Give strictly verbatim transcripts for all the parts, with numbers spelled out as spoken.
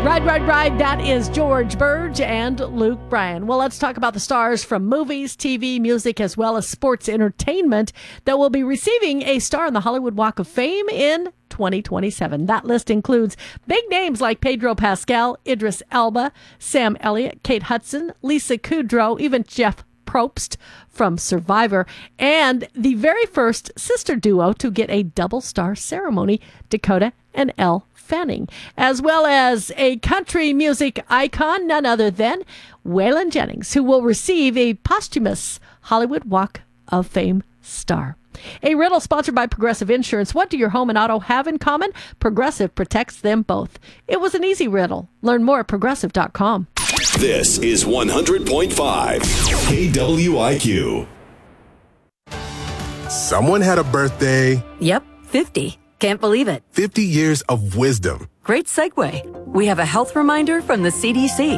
Ride, Ride, Ride. That is George Burge and Luke Bryan. Well, let's talk about the stars from movies, T V, music, as well as sports entertainment that will be receiving a star on the Hollywood Walk of Fame in twenty twenty-seven. That list includes big names like Pedro Pascal, Idris Elba, Sam Elliott, Kate Hudson, Lisa Kudrow, even Jeff Probst from Survivor, and the very first sister duo to get a double star ceremony, Dakota and Elle Fanning, as well as a country music icon, none other than Waylon Jennings, who will receive a posthumous Hollywood Walk of Fame star. A riddle sponsored by Progressive Insurance. What do your home and auto have in common? Progressive protects them both. It was an easy riddle. Learn more at progressive dot com. This is one hundred point five K W I Q. Someone had a birthday. Yep, fifty. Can't believe it. fifty years of wisdom. Great segue. We have a health reminder from the C D C.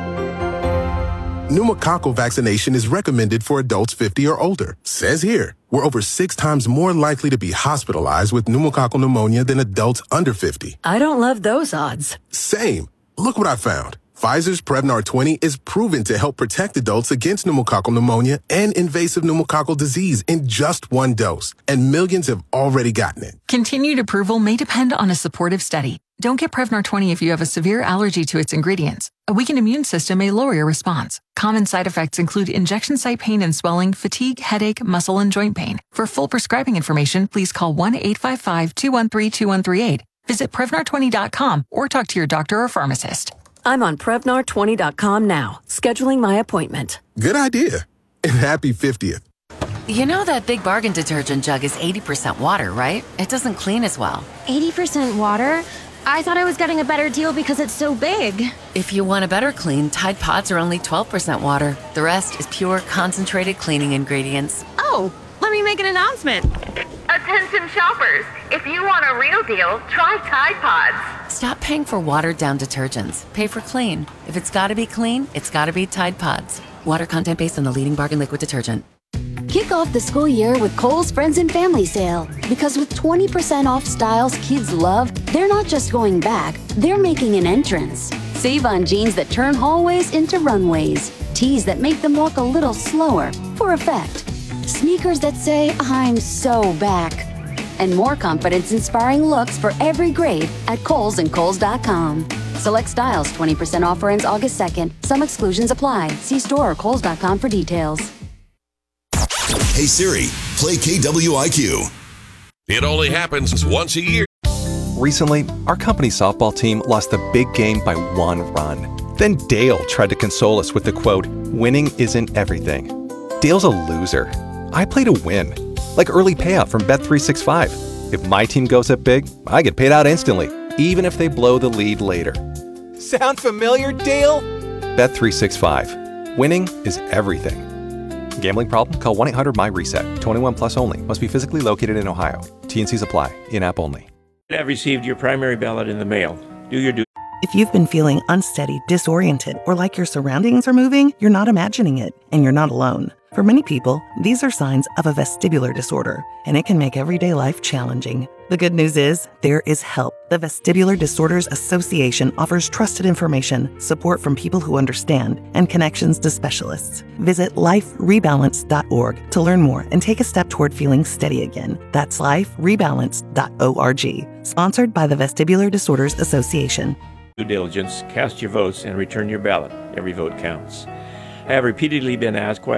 Pneumococcal vaccination is recommended for adults fifty or older. Says here, we're over six times more likely to be hospitalized with pneumococcal pneumonia than adults under fifty. I don't love those odds. Same. Look what I found. Pfizer's Prevnar twenty is proven to help protect adults against pneumococcal pneumonia and invasive pneumococcal disease in just one dose. And millions have already gotten it. Continued approval may depend on a supportive study. Don't get Prevnar twenty if you have a severe allergy to its ingredients. A weakened immune system may lower your response. Common side effects include injection site pain and swelling, fatigue, headache, muscle, and joint pain. For full prescribing information, please call one eight five five, two one three, two one three eight. Visit Prevnar twenty dot com or talk to your doctor or pharmacist. I'm on Prevnar twenty dot com now, scheduling my appointment. Good idea. And happy fiftieth. You know that Big Bargain detergent jug is eighty percent water, right? It doesn't clean as well. eighty percent water? I thought I was getting a better deal because it's so big. If you want a better clean, Tide Pods are only twelve percent water. The rest is pure, concentrated cleaning ingredients. Oh, let me make an announcement. Attention shoppers, if you want a real deal, try Tide Pods. Stop paying for watered-down detergents. Pay for clean. If it's gotta be clean, it's gotta be Tide Pods. Water content based on the leading bargain liquid detergent. Kick off the school year with Kohl's Friends and Family Sale. Because with twenty percent off styles kids love, they're not just going back, they're making an entrance. Save on jeans that turn hallways into runways. Tees that make them walk a little slower, for effect. Sneakers that say, I'm so back. And more confidence-inspiring looks for every grade at Kohl's and Kohl's dot com. Select styles, twenty percent offer ends August second. Some exclusions apply. See store or Kohl's dot com for details. Hey Siri, play K W I Q. It only happens once a year. Recently, our company softball team lost the big game by one run. Then Dale tried to console us with the quote, "Winning isn't everything." Dale's a loser. I play to win. Like early payout from Bet three sixty-five. If my team goes up big, I get paid out instantly, even if they blow the lead later. Sound familiar, Dale? Bet three sixty-five. Winning is everything. Gambling problem? Call one eight hundred my reset. twenty-one plus only. Must be physically located in Ohio. T and Cs apply. In-app only. I've received your primary ballot in the mail. Do your due. If you've been feeling unsteady, disoriented, or like your surroundings are moving, you're not imagining it, and you're not alone. For many people, these are signs of a vestibular disorder, and it can make everyday life challenging. The good news is, there is help. The Vestibular Disorders Association offers trusted information, support from people who understand, and connections to specialists. Visit life rebalance dot org to learn more and take a step toward feeling steady again. That's life rebalance dot org. Sponsored by the Vestibular Disorders Association. Due diligence, cast your votes, and return your ballot. Every vote counts. I have repeatedly been asked why